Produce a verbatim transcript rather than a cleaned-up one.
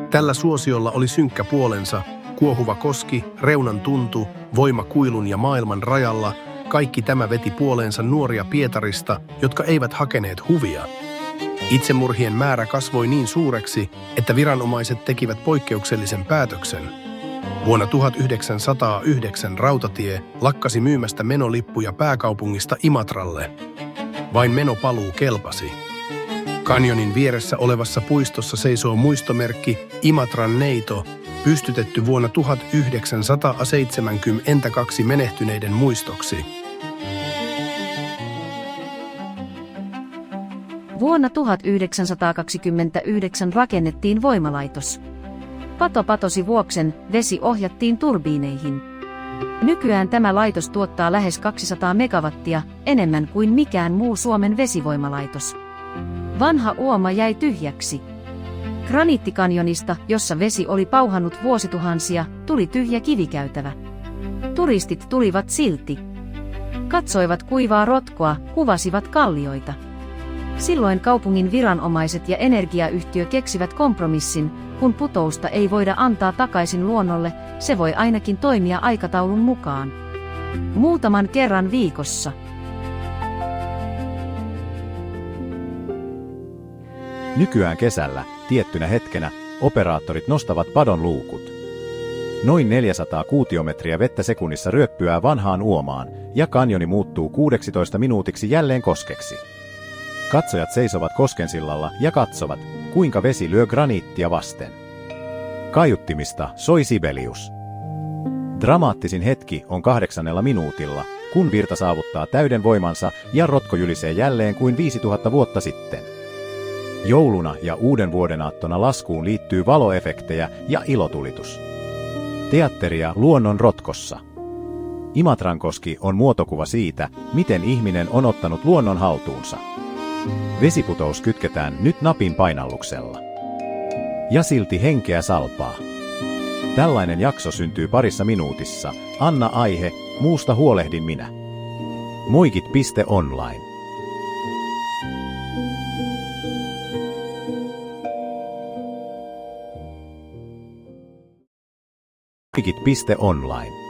Tällä suosiolla oli synkkä puolensa, kuohuva koski, reunan tuntu, voima kuilun ja maailman rajalla, kaikki tämä veti puoleensa nuoria Pietarista, jotka eivät hakeneet huvia. Itsemurhien määrä kasvoi niin suureksi, että viranomaiset tekivät poikkeuksellisen päätöksen. Vuonna tuhatyhdeksänsataayhdeksän rautatie lakkasi myymästä menolippuja pääkaupungista Imatralle. Vain menopaluu kelpasi. Kanjonin vieressä olevassa puistossa seisoo muistomerkki Imatran neito, pystytetty vuonna tuhatyhdeksänsataaseitsemänkymmentäkaksi menehtyneiden muistoksi. Vuonna tuhatyhdeksänsataakaksikymmentäyhdeksän rakennettiin voimalaitos. Pato patosi vuoksen, vesi ohjattiin turbiineihin. Nykyään tämä laitos tuottaa lähes kaksisataa megawattia, enemmän kuin mikään muu Suomen vesivoimalaitos. Vanha uoma jäi tyhjäksi. Graniittikanjonista, jossa vesi oli pauhannut vuosituhansia, tuli tyhjä kivikäytävä. Turistit tulivat silti. Katsoivat kuivaa rotkoa, kuvasivat kallioita. Silloin kaupungin viranomaiset ja energiayhtiö keksivät kompromissin, kun putousta ei voida antaa takaisin luonnolle, se voi ainakin toimia aikataulun mukaan. Muutaman kerran viikossa. Nykyään kesällä, tiettynä hetkenä, operaattorit nostavat padon luukut. Noin neljäsataa kuutiometriä vettä sekunnissa ryöppyää vanhaan uomaan, ja kanjoni muuttuu kuusitoista minuutiksi jälleen koskeksi. Katsojat seisovat koskensillalla ja katsovat, kuinka vesi lyö graniittia vasten. Kaiuttimista soi Sibelius. Dramaattisin hetki on kahdeksannella minuutilla, kun virta saavuttaa täyden voimansa ja rotko jylisee jälleen kuin viisituhatta vuotta sitten. Jouluna ja uuden vuodenaattona laskuun liittyy valoefektejä ja ilotulitus. Teatteria luonnon rotkossa. Imatrankoski on muotokuva siitä, miten ihminen on ottanut luonnon haltuunsa. Vesiputous kytketään nyt napin painalluksella. Ja silti henkeä salpaa. Tällainen jakso syntyy parissa minuutissa. Anna aihe, muusta huolehdin minä. Moikit piste online. Moikit piste online.